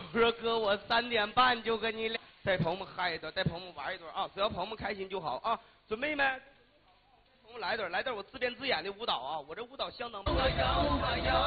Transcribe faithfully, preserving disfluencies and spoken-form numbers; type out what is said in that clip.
我说哥，我三点半就跟你俩带朋友们嗨一段，带朋友们玩一段啊，只要朋友们开心就好啊。准备没？朋友们来一段，来段我自编自演的舞蹈啊，我这舞蹈相当。我摇啊摇